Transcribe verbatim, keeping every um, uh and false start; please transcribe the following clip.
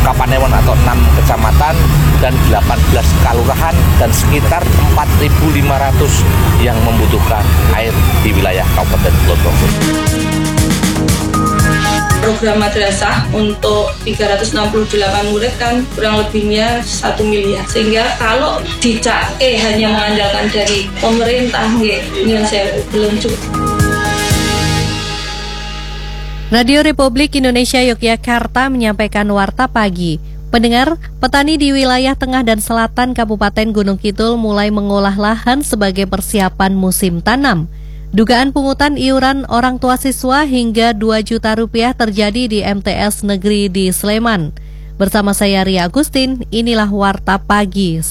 Kapanewon atau enam kecamatan dan delapan belas kelurahan dan sekitar empat ribu lima ratus yang membutuhkan air di wilayah Kabupaten Kulon Progo. Program madrasah untuk tiga ratus enam puluh delapan murid kan kurang lebihnya satu miliar. Sehingga kalau dicake hanya mengandalkan dari pemerintah, ini saya belum cukup. Radio Republik Indonesia Yogyakarta menyampaikan Warta Pagi. Pendengar, petani di wilayah tengah dan selatan Kabupaten Gunung Kidul mulai mengolah lahan sebagai persiapan musim tanam. Dugaan pungutan iuran orang tua siswa hingga dua juta rupiah terjadi di M T S Negeri di Sleman. Bersama saya Ria Agustin, inilah Warta Pagi.